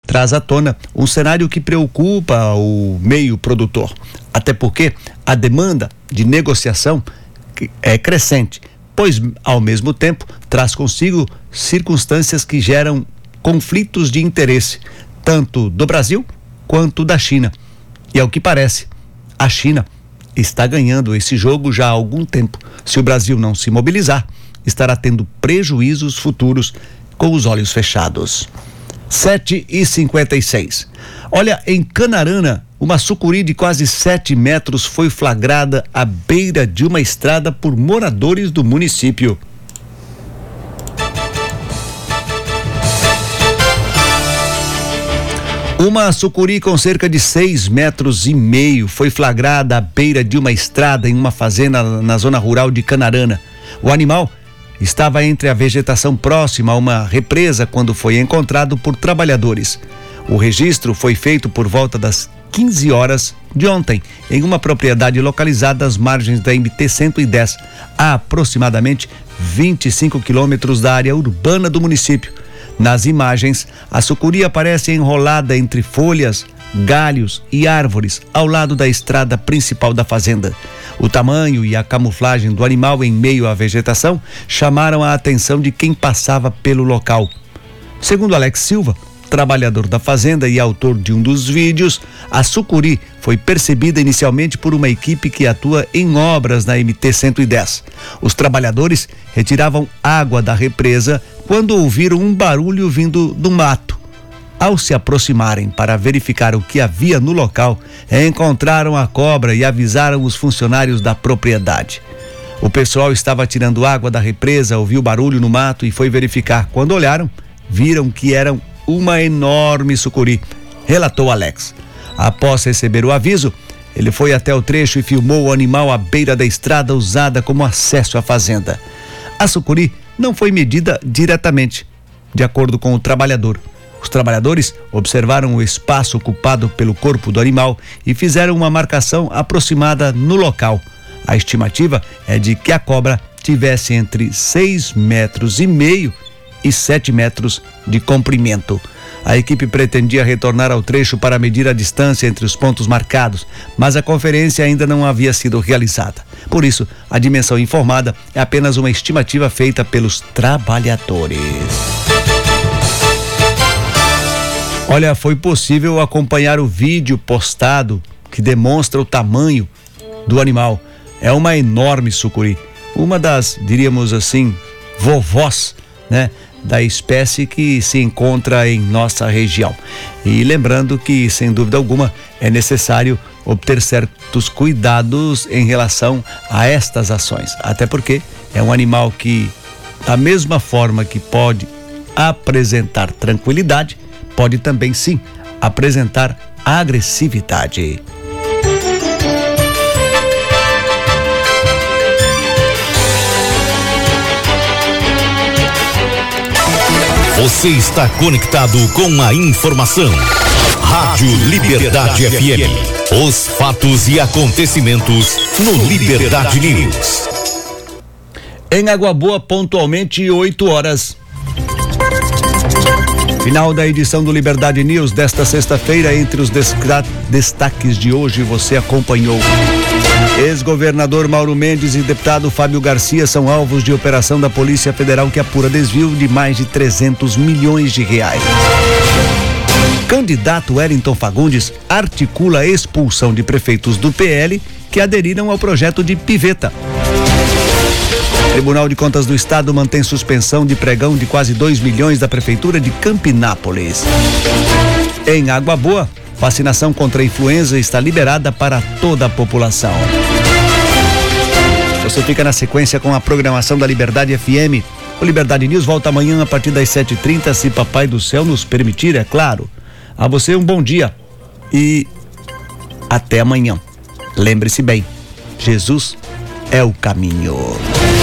traz à tona um cenário que preocupa o meio produtor. Até porque a demanda de negociação é crescente, pois, ao mesmo tempo, traz consigo circunstâncias que geram conflitos de interesse, tanto do Brasil quanto da China. E ao que parece, a China está ganhando esse jogo já há algum tempo. Se o Brasil não se mobilizar, estará tendo prejuízos futuros com os olhos fechados. 7h56. Olha, em Canarana, uma sucuri de quase 7 metros foi flagrada à beira de uma estrada por moradores do município. Uma sucuri com cerca de 6,5 metros foi flagrada à beira de uma estrada em uma fazenda na zona rural de Canarana. O animal estava entre a vegetação próxima a uma represa quando foi encontrado por trabalhadores. O registro foi feito por volta das 15 horas de ontem, em uma propriedade localizada às margens da MT-110, a aproximadamente 25 quilômetros da área urbana do município. Nas imagens, a sucuri aparece enrolada entre folhas, galhos e árvores ao lado da estrada principal da fazenda. O tamanho e a camuflagem do animal em meio à vegetação chamaram a atenção de quem passava pelo local. Segundo Alex Silva, trabalhador da fazenda e autor de um dos vídeos, a sucuri foi percebida inicialmente por uma equipe que atua em obras na MT-110. Os trabalhadores retiravam água da represa quando ouviram um barulho vindo do mato. Ao se aproximarem para verificar o que havia no local, encontraram a cobra e avisaram os funcionários da propriedade. O pessoal estava tirando água da represa, ouviu barulho no mato e foi verificar. Quando olharam, viram que eram uma enorme sucuri, relatou Alex. Após receber o aviso, ele foi até o trecho e filmou o animal à beira da estrada usada como acesso à fazenda. A sucuri não foi medida diretamente, de acordo com o trabalhador. Os trabalhadores observaram o espaço ocupado pelo corpo do animal e fizeram uma marcação aproximada no local. A estimativa é de que a cobra tivesse entre 6,5 metros e 7 metros de comprimento. A equipe pretendia retornar ao trecho para medir a distância entre os pontos marcados, mas a conferência ainda não havia sido realizada. Por isso, a dimensão informada é apenas uma estimativa feita pelos trabalhadores. Olha, foi possível acompanhar o vídeo postado que demonstra o tamanho do animal. É uma enorme sucuri, uma das, diríamos assim, vovós, né, da espécie que se encontra em nossa região. E lembrando que, sem dúvida alguma, é necessário obter certos cuidados em relação a estas ações, até porque é um animal que, da mesma forma que pode apresentar tranquilidade, pode também sim apresentar agressividade. Você está conectado com a informação. Rádio Liberdade FM. Os fatos e acontecimentos no Liberdade News. Em Água Boa, pontualmente 8 horas. Final da edição do Liberdade News desta sexta-feira. Entre os destaques de hoje, você acompanhou: ex-governador Mauro Mendes e deputado Fábio Garcia são alvos de operação da Polícia Federal que apura desvio de mais de 300 milhões de reais. Candidato Wellington Fagundes articula a expulsão de prefeitos do PL que aderiram ao projeto de piveta. Tribunal de Contas do Estado mantém suspensão de pregão de quase 2 milhões da Prefeitura de Campinápolis. Em Água Boa, vacinação contra a influenza está liberada para toda a população. Você fica na sequência com a programação da Liberdade FM. O Liberdade News volta amanhã a partir das 7h30, se Papai do Céu nos permitir, é claro. A você um bom dia e até amanhã. Lembre-se bem, Jesus é o caminho.